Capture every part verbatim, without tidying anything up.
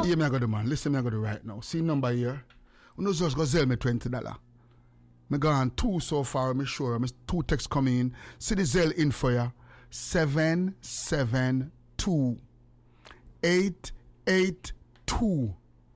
Yeah, me I got the man. Listen, me I got the right now. See number here. You know just go sell me twenty dollars. Me gone two so far, me sure. Me two texts coming in. See the Zelle in for you. seven seven two eight eight two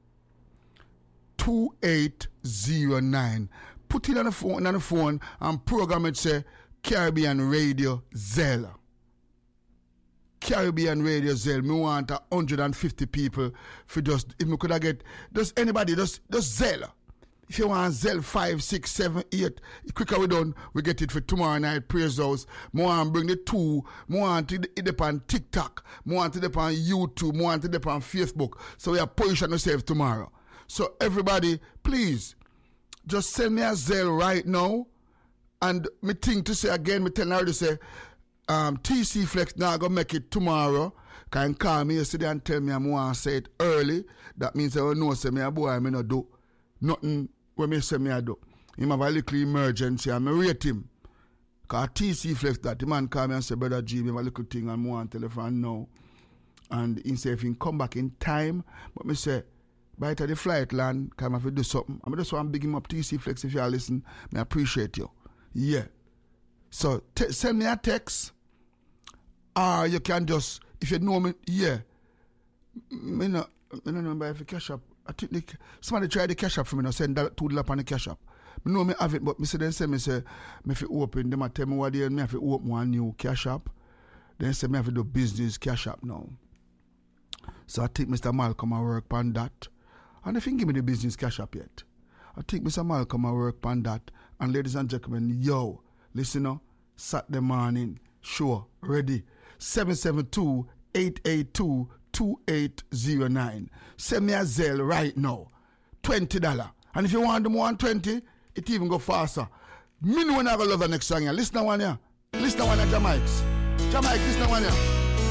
two eight zero nine. Put it on the phone on the phone and program it say Caribbean Radio Zelle. Caribbean Radio Zelle. Me want a hundred fifty people for just if me could get just anybody just just Zelle. If you want Zelle five, six, seven, eight, quicker we done, we get it for tomorrow night praise house. More want bring the two, more want it upon TikTok, more want it upon YouTube, more want it upon Facebook. So we are position ourselves tomorrow. So everybody, please, just send me a Zelle right now. And me think to say again, me tell her to say, um, T C Flex now gonna make it tomorrow. Can call me yesterday and tell me I'm want to say it early. That means I will know say me a boy, me no do nothing when me say me I do. Him have a little emergency and me rate him. Cause T C Flex that the man call me and say, brother G, me have a little thing and more on telephone now. And he say if he come back in time, but me say, by the flight land, can I have to do something? I just want to big him up T C Flex if you are listening. I appreciate you. Yeah. So t- send me a text. Or you can just, if you know me, yeah. Me no, me no know if you cash up. I think the, somebody try the cash up for me now, send that two dollars on the cash up. Me know me have it, but me say then say me say, me if open, them I tell me what they me have to open one new cash up. Then say me have to do business cash up now. So I think Mister Malcolm will work on that. And if he give me the business cash up yet. I think Mister Malcolm will work on that. And ladies and gentlemen, yo, listen now, Saturday morning, show, ready. seven seven two, eight eight two, two eight zero nine. Send me a Zelle right now. twenty dollars. And if you want them one twenty, it even go faster. Me know when I go love the next song here. Listen to one here. Listen to one here, Jamaics. Jamaics, listen to one here.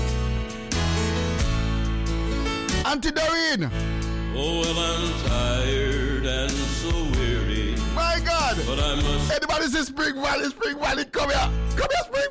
Auntie Doreen. Oh, well, I'm tired and so weary. My God. But I must. Anybody say Spring Valley, Spring Valley, come here. Come here, Spring